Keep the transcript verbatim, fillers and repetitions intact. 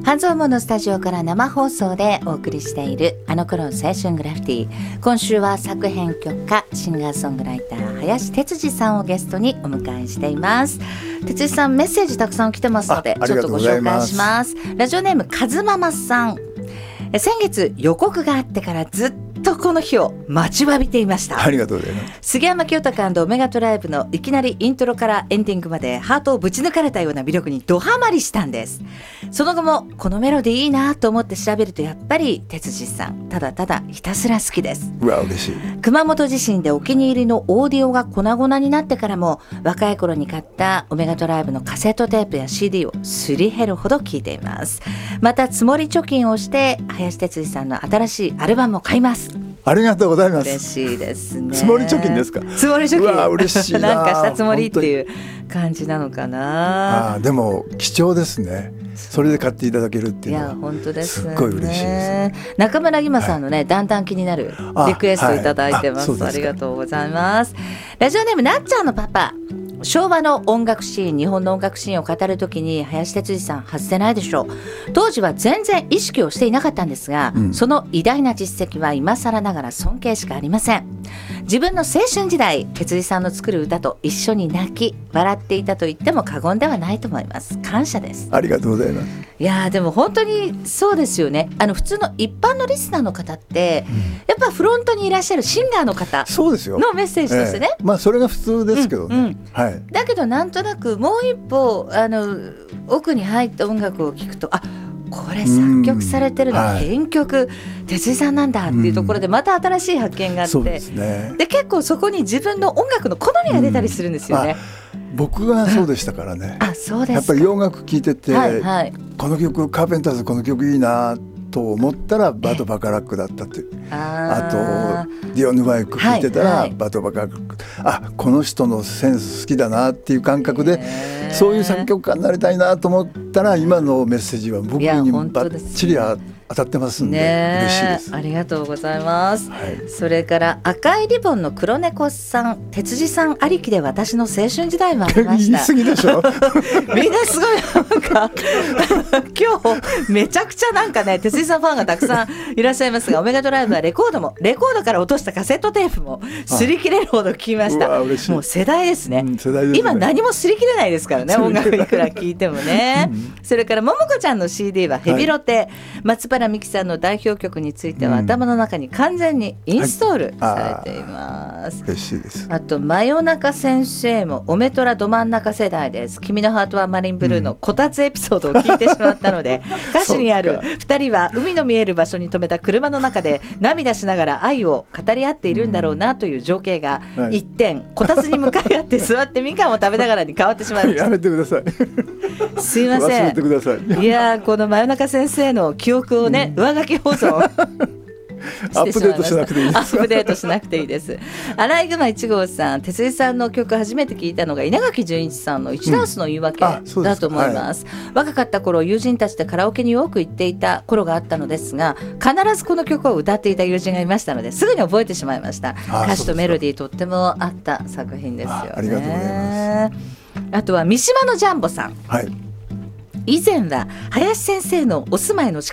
半蔵門のスタジオから生放送でお送りしているあの頃の青春グラフィティ。今週は作編曲家シンガーソングライター林哲司さんをゲストにお迎えしています。哲司さん、メッセージたくさん来てますのでちょっとご紹介します。ラジオネームかずままさん。え先月予告があってからずっとこの日を待ちわびていました。 ありがとうございます。 杉山清隆&オメガトライブのいきなりイントロからエンディングまでハートをぶち抜かれたような魅力にドハマりしたんです。その後もこのメロディーいいなと思って調べるとやっぱり哲司さんただただひたすら好きです。 うわ嬉しい。 熊本地震でお気に入りのオーディオが粉々になってからも若い頃に買ったオメガトライブのカセットテープや シーディー をすり減るほど聴いています。また積もり貯金をして林哲司さんの新しいアルバムを買います。 ありがとうございます。 嬉しいですね。 積もり貯金ですか。 積もり貯金。 うわ嬉しいな。 なんかしたつもりっていう感じなのかな。 あでも貴重ですね。それで買っていただけるっていうのは。 いや本当ですね。 すっごい嬉しいですね。 中村ぎまさんのね、はい、だんだん気になるリクエストいただいてます。 はい、あ, ありがとうございます。ラジオネームなっちゃんのパパ。昭和の音楽シーン、日本の音楽シーンを語るときに林哲司さん外せないでしょう。当時は全然意識をしていなかったんですが、うん、その偉大な実績は今更ながら尊敬しかありません。自分の青春時代、哲司さんの作る歌と一緒に泣き笑っていたと言っても過言ではないと思います。感謝です。 ありがとうございます。 いやでも本当にそうですよね。あの普通の一般のリスナーの方って、うん、やっぱフロントにいらっしゃるシンガーの方のメッセージとしてね、 ええ、まあそれが普通ですけどね、 うんうんはい、 だけどなんとなくもう一歩あの奥に入った音楽を聴くと、あこれ作曲されてるのは編曲哲司さんなんだっていうところでまた新しい発見があって、 そうですね。 で結構そこに自分の音楽の好みが出たりするんですよね。 僕がそうでしたからね。 あそうですか。 やっぱり洋楽聴いてて、 はいはい、 この曲カーペンターズこの曲いいなと思ったらバトバカラックだったって。あ, あとディオヌバイク聴いてたら、はいはい、バトバカラック、あこの人のセンス好きだなっていう感覚でそういう作曲家になりたいなと思ったら今のメッセージは僕にバッチリ当たってますんで嬉しいです。 ありがとうございます、 はい、 それから赤いリボンの黒猫さん、哲司さんありきで私の青春時代もありました。 言い過ぎでしょみんなすごいなんか今日めちゃくちゃなんかね哲司さんファンがたくさんいらっしゃいますが、オメガドライブはレコードもレコードから落としたカセットテープも擦り切れるほど聞きました。 うわ嬉しい。 もう世代ですね、 うん、世代ですね。 今何も擦り切れないですからね、音楽いくら聴いてもね、うん、それからももこちゃんの シーディー はヘビロテ、はい、松原美樹さんの代表曲については、うん、頭の中に完全にインストールされています、 はい、嬉しいです。 あと真夜中先生もオメトラど真ん中世代です。君のハートはマリンブルーのこたつエピソードを聞いてしまったので、うん、歌詞にあるふたりは海の見える場所に止めた車の中で涙しながら愛を語り合っているんだろうなという情景が一転、こたつに向かい合って座ってみかんを食べながらに変わってしまいました。 やめてくださいすいません、 忘れてください。 いやこの真夜中先生の記憶をね、うん、上書き保存アップデートしなくていいです。 アップデートしなくていいです。アライグマいち号さん、哲司さんの曲初めて聞いたのが稲垣潤一さんの一ダンスの言い訳だと思います、うんはい、若かった頃友人たちでカラオケによく行っていた頃があったのですが、必ずこの曲を歌っていた友人がいましたのですぐに覚えてしまいました。歌詞とメロディーとってもあった作品ですよね。 あ, ありがとうございます。 あとは三島のジャンボさん、 はい、 以前は林先生のお住まいの近